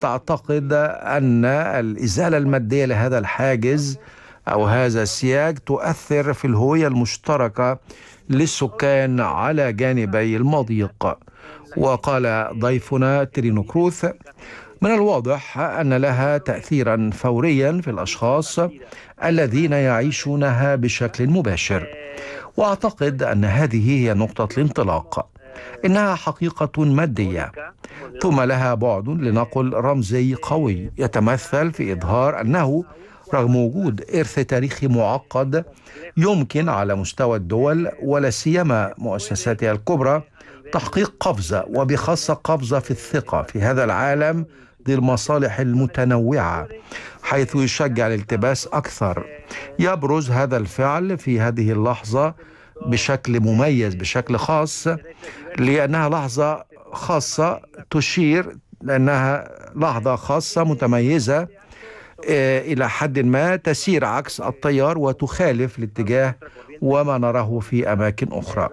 تعتقد أن الإزالة المادية لهذا الحاجز أو هذا السياج تؤثر في الهوية المشتركة للسكان على جانبي المضيق؟ وقال ضيفنا ترينو كروث: من الواضح أن لها تأثيرا فوريا في الأشخاص الذين يعيشونها بشكل مباشر، وأعتقد أن هذه هي نقطة الانطلاق. إنها حقيقة مادية، ثم لها بعد لنقل رمزي قوي يتمثل في إظهار أنه رغم وجود إرث تاريخي معقد يمكن على مستوى الدول ولا سيما مؤسساتها الكبرى تحقيق قفزة، وبخاصة قفزة في الثقة في هذا العالم ذي المصالح المتنوعة، حيث يشجع الالتباس أكثر. يبرز هذا الفعل في هذه اللحظة بشكل مميز بشكل خاص، لأنها لحظة خاصة تشير لأنها لحظة خاصة متميزة إلى حد ما تسير عكس التيار وتخالف الاتجاه وما نراه في أماكن أخرى.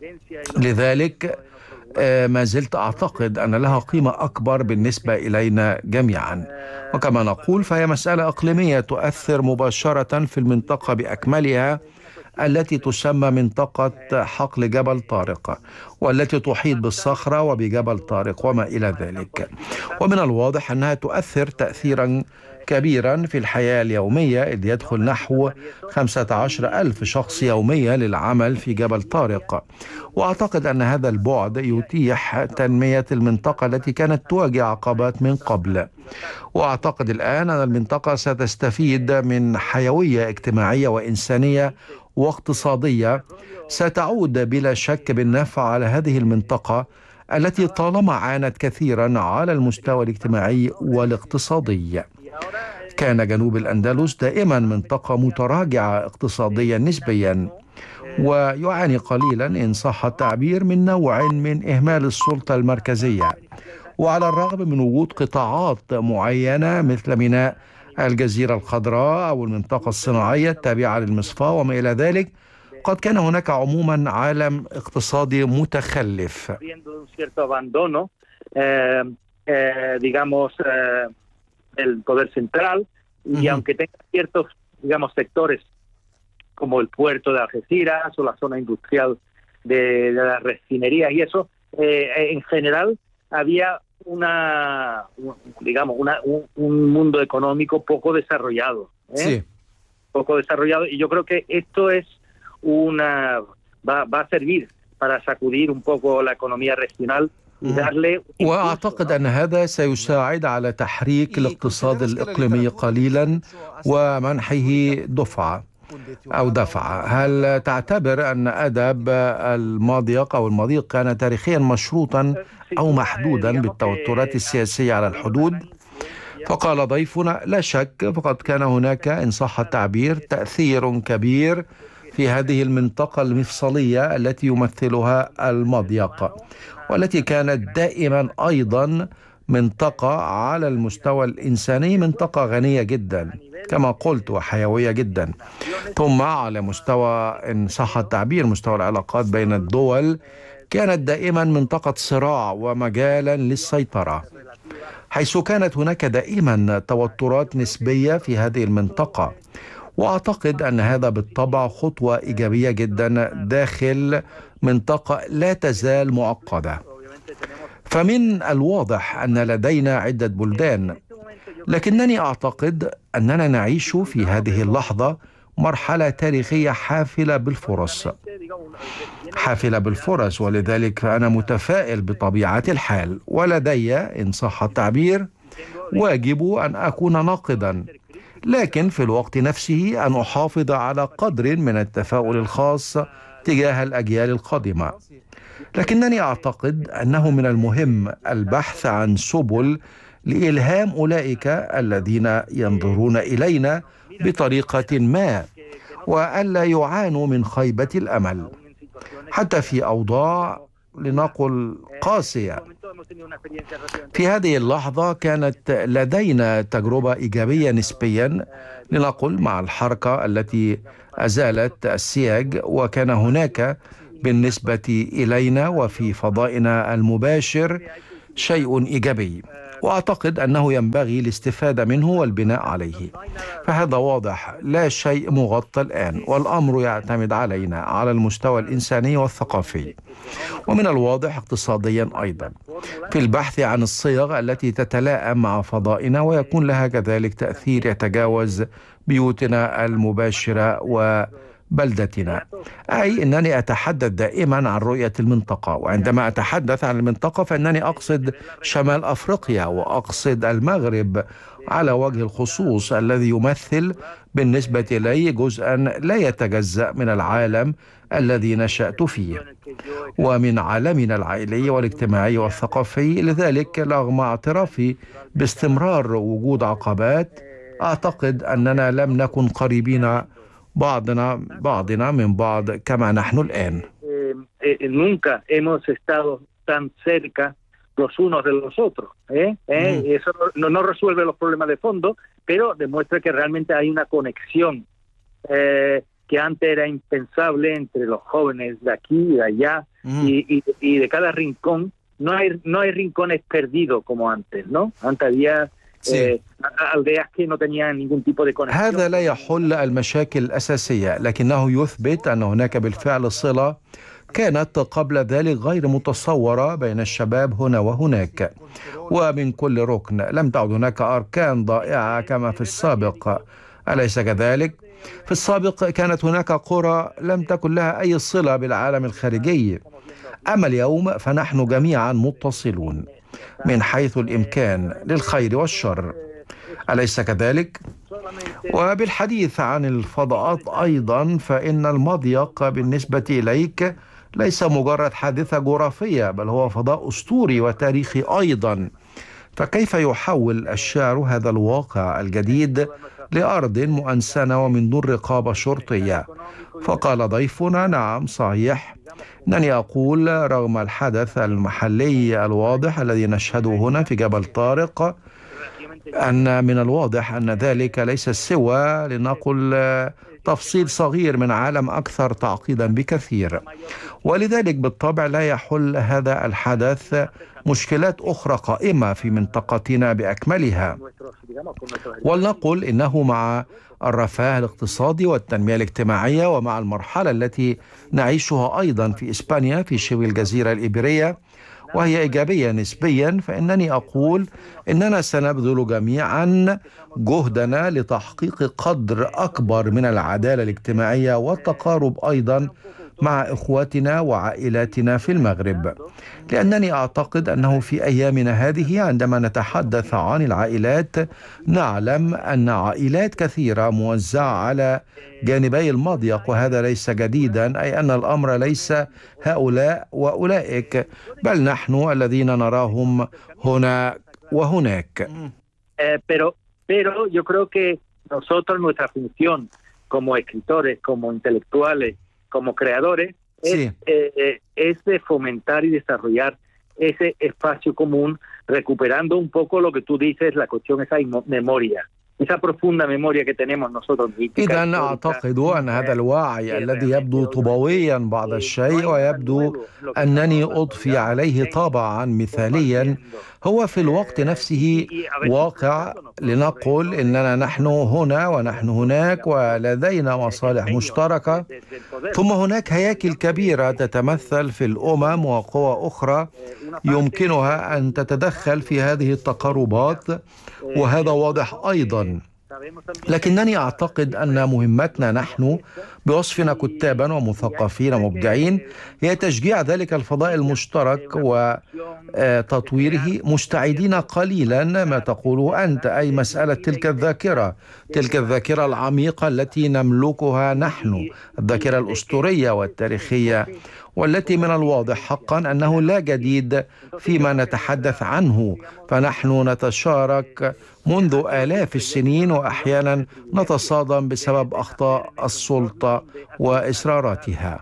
لذلك ما زلت أعتقد أن لها قيمة أكبر بالنسبة إلينا جميعا، وكما نقول فهي مسألة إقليمية تؤثر مباشرة في المنطقة بأكملها التي تسمى منطقة حقل جبل طارق، والتي تحيط بالصخرة وبجبل طارق وما إلى ذلك. ومن الواضح أنها تؤثر تأثيرا كبيرا في الحياة اليومية، إذ يدخل نحو 15,000 شخص يوميا للعمل في جبل طارق. وأعتقد أن هذا البعد يتيح تنمية المنطقة التي كانت تواجه عقبات من قبل. وأعتقد الآن أن المنطقة ستستفيد من حيوية اجتماعية وإنسانية واقتصادية ستعود بلا شك بالنفع على هذه المنطقة التي طالما عانت كثيرا على المستوى الاجتماعي والاقتصادي. كان جنوب الأندلس دائما منطقة متراجعة اقتصاديا نسبيا، ويعاني قليلا إن صح التعبير من نوع من إهمال السلطة المركزية. وعلى الرغم من وجود قطاعات معينة مثل ميناء الجزيرة الخضراء أو المنطقة الصناعية التابعة للمصفاة وما إلى ذلك، قد كان هناك عموما عالم اقتصادي متخلف. el poder central y aunque tenga ciertos, digamos, sectores como el puerto de Algeciras o la zona industrial de las refinerías y eso, en general había un mundo económico poco desarrollado, Sí. Poco desarrollado, y yo creo que esto es va a servir para sacudir un poco la economía regional. وأعتقد أن هذا سيساعد على تحريك الاقتصاد الإقليمي قليلا ومنحه دفعة. هل تعتبر أن أدب المضيق أو المضيق كان تاريخيا مشروطا أو محدودا بالتوترات السياسية على الحدود؟ فقال ضيفنا: لا شك، فقد كان هناك إن صح التعبير تأثير كبير في هذه المنطقة المفصلية التي يمثلها المضيق، والتي كانت دائما أيضا منطقة على المستوى الإنساني منطقة غنية جدا كما قلت وحيوية جدا. ثم على مستوى إن صح التعبير مستوى العلاقات بين الدول كانت دائما منطقة صراع ومجالا للسيطرة، حيث كانت هناك دائما توترات نسبية في هذه المنطقة. وأعتقد أن هذا بالطبع خطوة إيجابية جدا داخل منطقة لا تزال معقدة. فمن الواضح أن لدينا عدة بلدان، لكنني أعتقد أننا نعيش في هذه اللحظة مرحلة تاريخية حافلة بالفرص، ولذلك فأنا متفائل بطبيعة الحال، ولدي إن صح التعبير واجب أن أكون ناقدا، لكن في الوقت نفسه أن أحافظ على قدر من التفاؤل الخاص تجاه الأجيال القادمة. لكنني أعتقد أنه من المهم البحث عن سبل لإلهام أولئك الذين ينظرون إلينا بطريقة ما، وألا يعانوا من خيبة الأمل حتى في أوضاع لنقل قاسية. في هذه اللحظة كانت لدينا تجربة إيجابية نسبيا لنقل مع الحركة التي أزالت السياج، وكان هناك بالنسبة إلينا وفي فضائنا المباشر شيء إيجابي. وأعتقد أنه ينبغي الاستفادة منه والبناء عليه. فهذا واضح، لا شيء مغطى الآن، والأمر يعتمد علينا على المستوى الإنساني والثقافي، ومن الواضح اقتصاديا أيضا، في البحث عن الصيغ التي تتلائم مع فضائنا ويكون لها كذلك تأثير يتجاوز بيوتنا المباشرة وبلدتنا. أي أنني أتحدث دائما عن رؤية المنطقة، وعندما أتحدث عن المنطقة فإنني أقصد شمال أفريقيا وأقصد المغرب على وجه الخصوص، الذي يمثل بالنسبة لي جزءا لا يتجزأ من العالم الذي نشأت فيه ومن عالمنا العائلي والاجتماعي والثقافي. لذلك رغم اعترافي باستمرار وجود عقبات، أعتقد أننا لم نكن قريبين بعضنا من بعض كما نحن الآن. Nunca hemos estado tan cerca los unos de los otros. Eso no resuelve los problemas de fondo, pero demuestra que realmente hay una conexión que antes era impensable entre los jóvenes de aquí y de allá y de cada rincón. No hay rincones perdidos como antes, ¿no? Antes había aldeas que no tenían ningún tipo de conexión. هذا لا يحل المشاكل الأساسية، لكنه يثبت أن هناك بالفعل صلة كانت قبل ذلك غير متصورة بين الشباب هنا وهناك، ومن كل ركن. لم تعد هناك أركان ضائعة كما في السابق، أليس كذلك؟ في السابق كانت هناك قرى لم تكن لها أي صلة بالعالم الخارجي، أما اليوم فنحن جميعا متصلون من حيث الإمكان للخير والشر، أليس كذلك؟ وبالحديث عن الفضاءات أيضا، فإن المضيق بالنسبة إليك ليس مجرد حادثة جغرافية، بل هو فضاء أسطوري وتاريخي أيضا. فكيف يحول الشعر هذا الواقع الجديد لأرض مؤنسنة ومن دون رقابة شرطية؟ فقال ضيفنا: نعم صحيح، أنني أقول رغم الحدث المحلي الواضح الذي نشهده هنا في جبل طارق، أن من الواضح أن ذلك ليس سوى لنقل تفصيل صغير من عالم أكثر تعقيدا بكثير، ولذلك بالطبع لا يحل هذا الحدث مشكلات أخرى قائمة في منطقتنا بأكملها. ولنقل إنه مع الرفاه الاقتصادي والتنمية الاجتماعية ومع المرحلة التي نعيشها أيضا في إسبانيا في شبه الجزيرة الإيبيرية، وهي إيجابية نسبيا، فإنني أقول إننا سنبذل جميعا جهدنا لتحقيق قدر أكبر من العدالة الاجتماعية والتقارب أيضا مع إخواتنا وعائلاتنا في المغرب، لأنني أعتقد أنه في أيامنا هذه عندما نتحدث عن العائلات نعلم أن عائلات كثيرة موزعة على جانبي المضيق، وهذا ليس جديدا، أي أن الأمر ليس هؤلاء وأولئك، بل نحن الذين نراهم هنا وهناك. Pero yo creo que nosotros, nuestra función como escritores, como intelectuales, como creadores, es de fomentar y desarrollar ese espacio común, recuperando un poco lo que tú dices, la cuestión esa memoria, esa profunda memoria que tenemos nosotros. إذا أعتقد أن هذا الوعي الذي يبدو طوبويا بعض الشيء ويبدو أنني أضفي عليه طابعا مثاليا، هو في الوقت نفسه واقع. لنقل إننا نحن هنا ونحن هناك ولدينا مصالح مشتركة، ثم هناك هياكل كبيرة تتمثل في الأمم وقوى أخرى يمكنها أن تتدخل في هذه التقاربات، وهذا واضح أيضا. لكنني أعتقد أن مهمتنا نحن بوصفنا كتابا ومثقفين ومبدعين هي تشجيع ذلك الفضاء المشترك وتطويره، مستعيدين قليلا ما تقوله أنت، أي مسألة تلك الذاكرة العميقة التي نملكها نحن، الذاكرة الأسطورية والتاريخية، والتي من الواضح حقا أنه لا جديد فيما نتحدث عنه، فنحن نتشارك منذ آلاف السنين وأحيانا نتصادم بسبب أخطاء السلطة وإصراراتها.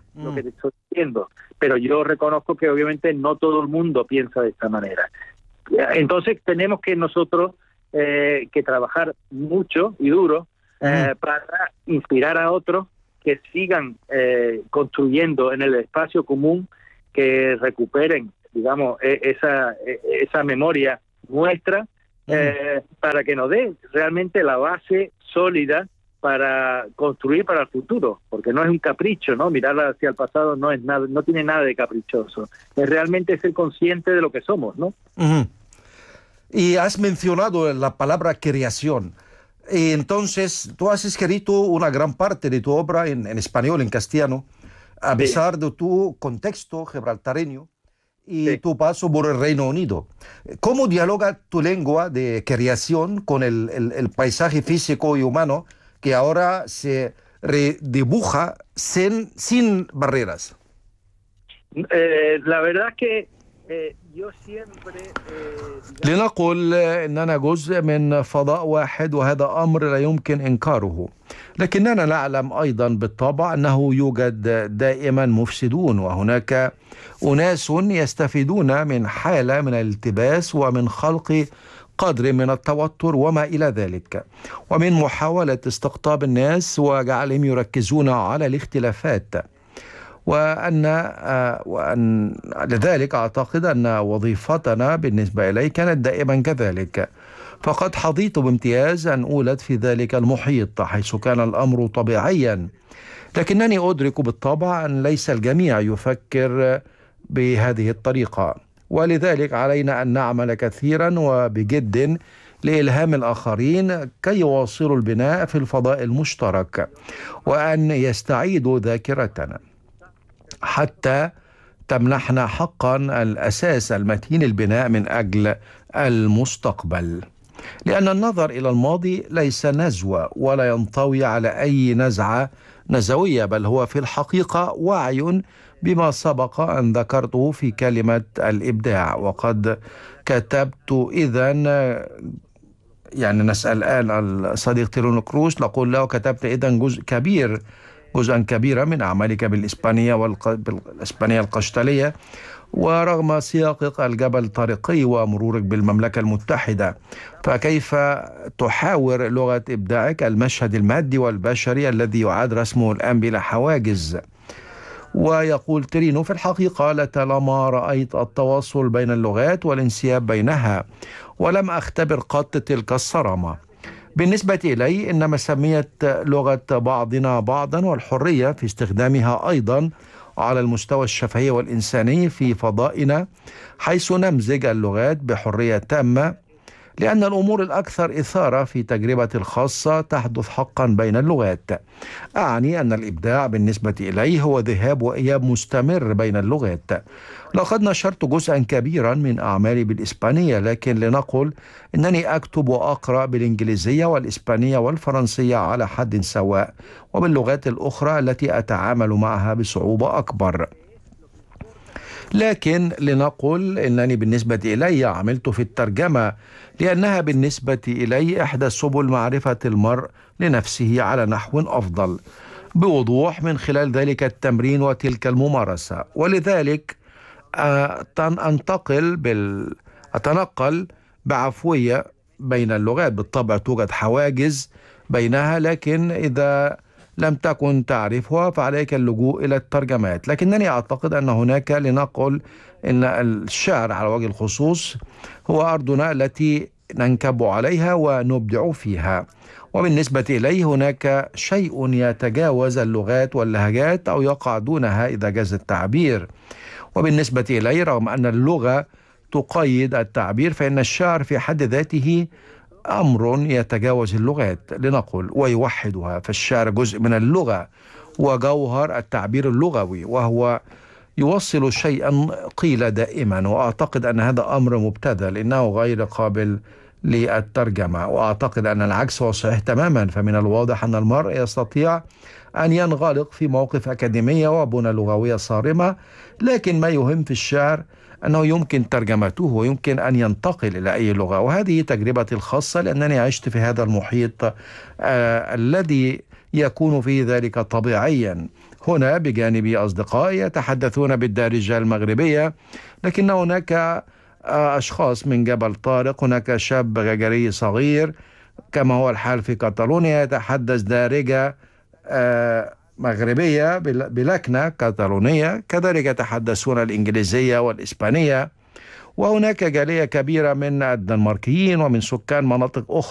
Pero yo reconozco que obviamente no todo el mundo piensa de esta manera. Entonces tenemos que nosotros que trabajar mucho y duro para inspirar a otros que sigan construyendo en el espacio común, que recuperen, digamos, esa memoria nuestra para que nos dé realmente la base sólida para construir para el futuro, porque no es un capricho, ¿no? Mirar hacia el pasado no es nada, no tiene nada de caprichoso. Es realmente ser consciente de lo que somos, ¿no? Ujú. Y has mencionado la palabra creación. Y entonces, tú has escrito una gran parte de tu obra en español, en castellano, a Sí, pesar de tu contexto gibraltareño y sí. tu paso por el Reino Unido. ¿Cómo dialoga tu lengua de creación con el paisaje físico y humano que ahora se redibuja sin barreras? La verdad es que yo siempre, digamos, لنقل إننا جزء من فضاء واحد، وهذا أمر لا يمكن إنكاره، لكننا نعلم أيضا بالطبع أنه يوجد دائما مفسدون، وهناك أناس يستفيدون من حالة من الالتباس ومن خلق قدر من التوتر وما إلى ذلك، ومن محاولة استقطاب الناس وجعلهم يركزون على الاختلافات. وأن لذلك أعتقد أن وظيفتنا بالنسبة إلي كانت دائما كذلك. فقد حظيت بامتياز أن أولد في ذلك المحيط حيث كان الأمر طبيعيا، لكنني أدرك بالطبع أن ليس الجميع يفكر بهذه الطريقة، ولذلك علينا أن نعمل كثيرا وبجد لإلهام الآخرين كي يواصلوا البناء في الفضاء المشترك، وأن يستعيدوا ذاكرتنا حتى تمنحنا حقا الأساس المتين للبناء من أجل المستقبل. لأن النظر إلى الماضي ليس نزوة ولا ينطوي على أي نزعة نزوية، بل هو في الحقيقة وعي بما سبق أن ذكرته في كلمة الإبداع. وقد كتبت إذن، يعني نسأل الآن الصديق تيرون كروس، نقول له كتبت إذن جزءا كبيرا من أعمالك بالإسبانية القشتالية، ورغم سياقك الجبل الطريقي ومرورك بالمملكة المتحدة، فكيف تحاور لغة إبداعك المشهد المادي والبشري الذي يعاد رسمه الآن بلا حواجز؟ ويقول ترينو: في الحقيقة لطالما رأيت التواصل بين اللغات والانسياب بينها، ولم أختبر قط تلك الصرامة. بالنسبة إلي إن مسمية لغة بعضنا بعضا والحرية في استخدامها أيضا على المستوى الشفهي والإنساني في فضائنا، حيث نمزج اللغات بحرية تامة، لأن الأمور الأكثر إثارة في تجربتي الخاصة تحدث حقا بين اللغات. أعني أن الإبداع بالنسبة إلي هو ذهاب وإياب مستمر بين اللغات. لقد نشرت جزءا كبيرا من أعمالي بالإسبانية، لكن لنقل أنني أكتب وأقرأ بالإنجليزية والإسبانية والفرنسية على حد سواء، وباللغات الأخرى التي أتعامل معها بصعوبة أكبر. لكن لنقل أنني بالنسبة إلي عملت في الترجمة، لأنها بالنسبة إلي إحدى سبل معرفة المرء لنفسه على نحو أفضل بوضوح من خلال ذلك التمرين وتلك الممارسة. ولذلك أتنقل بعفوية بين اللغات. بالطبع توجد حواجز بينها، لكن إذا لم تكن تعرفها فعليك اللجوء إلى الترجمات. لكنني أعتقد أن هناك، لنقل أن الشعر على وجه الخصوص هو أرضنا التي ننكب عليها ونبدع فيها، وبالنسبة إلي هناك شيء يتجاوز اللغات واللهجات أو يقع دونها إذا جاز التعبير. وبالنسبة إلي رغم أن اللغة تقيد التعبير، فإن الشعر في حد ذاته أمر يتجاوز اللغات، لنقل ويوحدها. فالشعر جزء من اللغة وجوهر التعبير اللغوي، وهو يوصل شيئا قيل دائما، وأعتقد أن هذا أمر مبتذل، إنه غير قابل للترجمة. وأعتقد أن العكس هو صحيح تماما. فمن الواضح أن المرء يستطيع أن ينغلق في موقف أكاديمية وبنى لغوية صارمة، لكن ما يهم في الشعر أنه يمكن ترجمته ويمكن أن ينتقل إلى أي لغة. وهذه تجربتي الخاصة، لأنني عشت في هذا المحيط الذي يكون فيه ذلك طبيعيا. هنا بجانبي أصدقائي يتحدثون بالدارجة المغربية، لكن هناك أشخاص من جبل طارق، هناك شاب غجري صغير كما هو الحال في كاتالونيا يتحدث دارجة مغربية بلكنة كاتالونية، كذلك يتحدثون الإنجليزية والإسبانية. وهناك جالية كبيرة من الدنماركيين ومن سكان مناطق أخرى